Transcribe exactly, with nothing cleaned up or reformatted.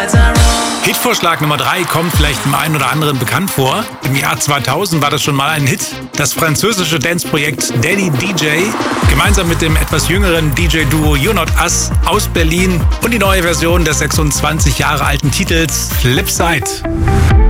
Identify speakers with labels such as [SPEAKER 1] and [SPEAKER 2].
[SPEAKER 1] Hitvorschlag Nummer drei kommt vielleicht dem einen oder anderen bekannt vor. Im Jahr zweitausend war das schon mal ein Hit. Das französische Dance-Projekt Daddy D J, gemeinsam mit dem etwas jüngeren D J-Duo You're Not Us aus Berlin und die neue Version des sechsundzwanzig Jahre alten Titels Flipside.